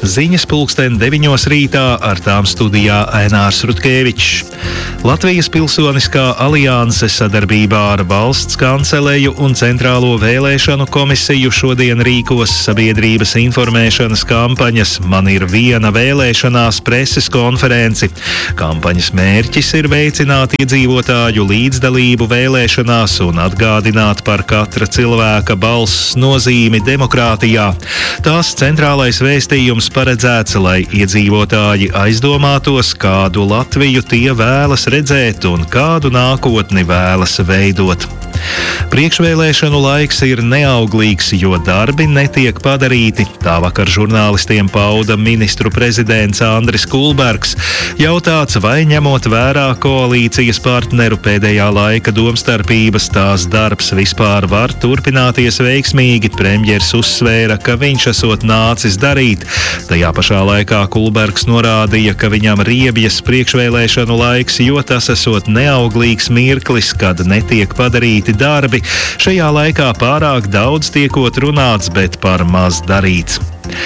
Ziņas pulksten 9 rītā, ar tām studijā Ainārs Rutkevičs. Latvijas Pilsoniskā alianse sadarbībā ar Valsts kanceleju un Centrālo vēlēšanu komisiju šodien rīkos sabiedrības informēšanas kampaņas "Man ir viena vēlēšanās" preses konferenci. Kampaņas mērķis ir veicināt iedzīvotāju līdzdalību vēlēšanās un atgādināt par katra cilvēka balss nozīmi demokrātijā. Tās centrālais vēstījums paredzēts, lai iedzīvotāji aizdomātos, kādu Latviju tie vēlas redzēt un kādu nākotni vēlas veidot. Priekšvēlēšanu laiks ir neauglīgs, jo darbi netiek padarīti. Tā vakar žurnālistiem pauda ministru prezidents Andris Kulbergs. Jautāts, vai ņemot vērā koalīcijas partneru pēdējā laika domstarpības, tās darbs vispār var turpināties veiksmīgi, premjers uzsvēra, ka viņš esot nācis darīt. Tajā pašā laikā Kulbergs norādīja, ka viņam riebjas priekšvēlēšanu laiks, jo tas esot neauglīgs mirklis, kad netiek padarīti darbi. Šajā laikā pārāk daudz tiekot runāts, bet par maz darīts.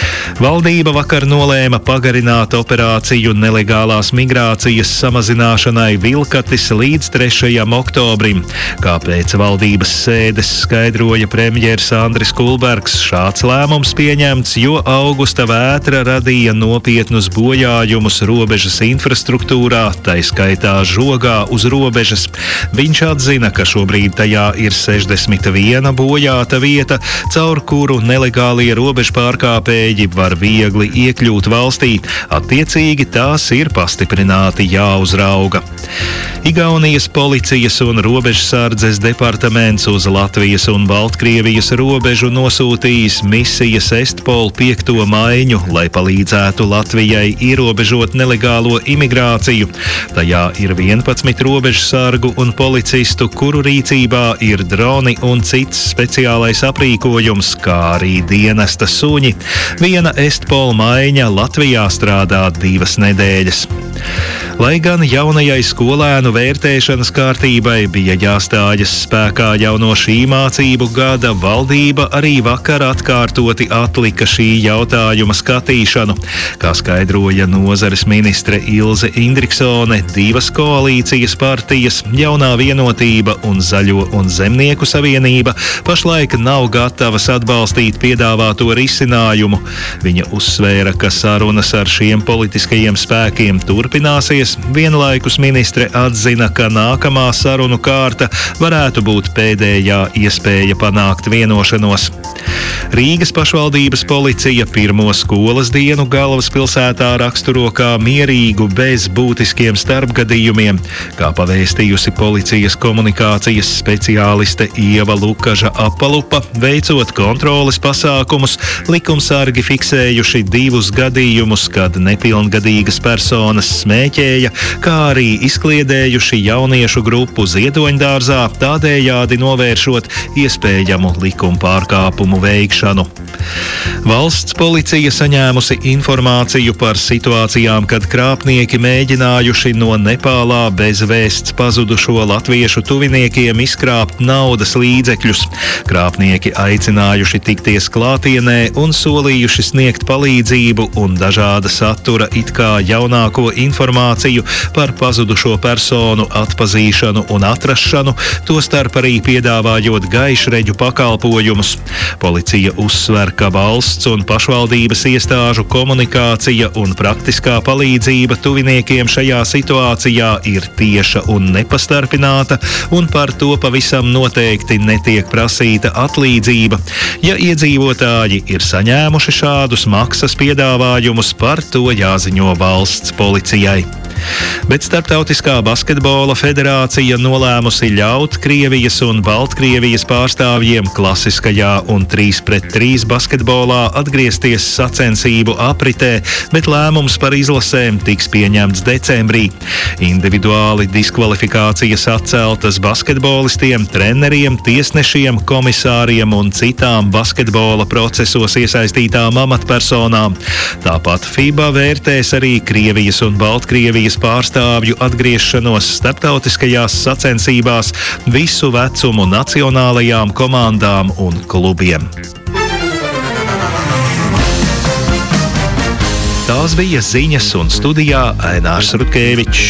Valdība vakar nolēma pagarināt operāciju nelegālās migrācijas samazināšanai Vilkatis līdz 3. oktobrim. Kā pēc valdības sēdes skaidroja premjers Andris Kulbergs, šāds lēmums pieņemts, jo augusta vētra radīja nopietnus bojājumus robežas infrastruktūrā, tai skaitā Žogā uz robežas. Viņš atzina, ka šobrīd tajā ir 61 bojāta vieta, caur kuru nelegālie robežpārkāpēji var viegli iekļūt valstī. Attiecīgi tās ir pastiprināti jāuzrauga. Igaunijas policijas un robežsardzes departaments uz Latvijas un Baltkrievijas robežu nosūtījis misijas Estpol 5. maiņu, lai palīdzētu Latvijai ierobežot nelegālo imigrāciju. Tajā ir 11 robežsargu un policistu, kuru rīcībā ir droni un cits speciālais aprīkojums, kā arī dienesta suņi. Viena Estpol maiņa Latvijā strādā 2 nedēļas. Lai gan jaunajai skolēnu vērtēšanas kārtībai bija jāstājas spēkā jau no šī mācību gada, valdība arī vakar atkārtoti atlika šī jautājuma skatīšanu. Kā skaidroja nozares ministre Ilze Indriksone, 2 koalīcijas partijas, Jaunā vienotība un Zaļo un Zemnieku savienība, pašlaik nav gatavas atbalstīt piedāvāto risinājumu. Viņa uzsvēra, ka sarunas ar šiem politiskajiem spēkiem turpināsies. Vienlaikus ministre atzina, ka nākamā sarunu kārta varētu būt pēdējā iespēja panākt vienošanos. Rīgas pašvaldības policija pirmo skolas dienu galvaspilsētā raksturo kā mierīgu, bez būtiskiem starpgadījumiem. Kā pavēstījusi policijas komunikācijas speciāliste Ieva Lukaža Apalupa, veicot kontroles pasākumus, likumsargi fiksējuši 2 gadījumus, kad nepilngadīgas personas smēķēja, kā arī izkliedējuši jauniešu grupu Ziedoņdārzā, tādējādi novēršot iespējamu likumpārkāpumu veikšanu. Valsts policija saņēmusi informāciju par situācijām, kad krāpnieki mēģinājuši no Nepālā bez vēsts pazudušo latviešu tuviniekiem izkrāpt naudas līdzekļus. Krāpnieki aicinājuši tikties klātienē un solījuši sniegt palīdzību un dažāda satura it kā jaunāko informāciju par pazudušo personu atpazīšanu un atrašanu, tostarp arī piedāvājot gaišreģu pakalpojumus. Policija uzsver, ka valsts un pašvaldības iestāžu komunikācija un praktiskā palīdzība tuviniekiem šajā situācijā ir tieša un nepastarpināta, un par to pavisam noteikti netiek prasīta atlīdzība. Ja iedzīvotāji ir saņēmuši šādus maksas piedāvājumus, par to jāziņo valsts policijai. Bet Starptautiskā basketbola federācija nolēmusi ļaut Krievijas un Baltkrievijas pārstāvjiem klasiskajā un 3-pret-3 basketbolā atgriezties sacensību apritē, bet lēmums par izlasēm tiks pieņemts decembrī. Individuāli diskvalifikācijas atceltas basketbolistiem, treneriem, tiesnešiem, komisāriem un citām basketbola procesos iesaistītām amatpersonām. Tāpat FIBA vērtēs arī Krievijas un Baltkrievijas pārstāvju atgriešanos starptautiskajās sacensībās visu vecumu nacionālajām komandām un klubiem. Tās bija ziņas un studijā Ainārs Rutkevičs.